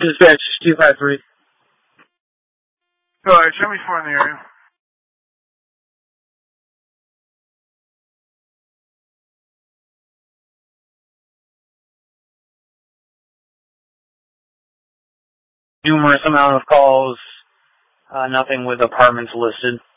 Dispatch 253. Alright, show me 4 in the area. Numerous amount of calls, nothing with apartments listed.